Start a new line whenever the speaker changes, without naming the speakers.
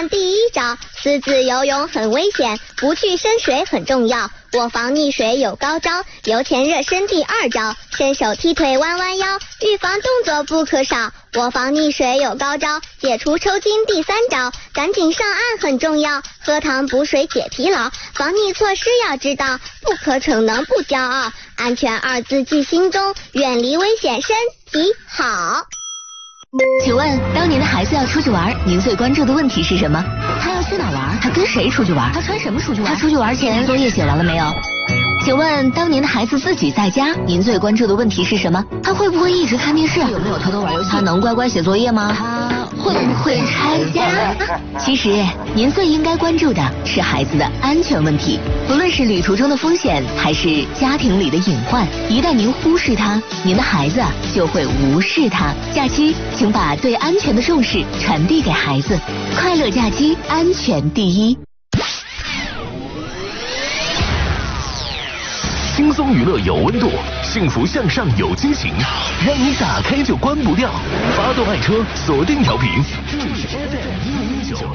第一招，私自游泳很危险，不去深水很重要。我防溺水有高招，由前热身第二招，伸手踢腿弯弯腰，预防动作不可少。我防溺水有高招，解除抽筋第三招，赶紧上岸很重要，喝汤补水解疲劳。防溺措施要知道，不可逞能不骄傲，安全二字记心中，远离危险身体好。
请问，当您的孩子要出去玩，您最关注的问题是什么？他要去哪玩？他跟谁出去玩？他穿什么出去玩？他出去玩前作业写完了没有？请问，当您的孩子自己在家，您最关注的问题是什么？他会不会一直看电视？有没有偷偷玩游戏？他能乖乖写作业吗？他会不会拆家？其实，您最应该关注的是孩子的安全问题。不论是旅途中的风险，还是家庭里的隐患，一旦您忽视它，您的孩子就会无视它。假期，请把对安全的重视传递给孩子。快乐假期，安全第一。
轻松娱乐有温度，幸福向上有惊喜，让你打开就关不掉。发动爱车，锁定调频。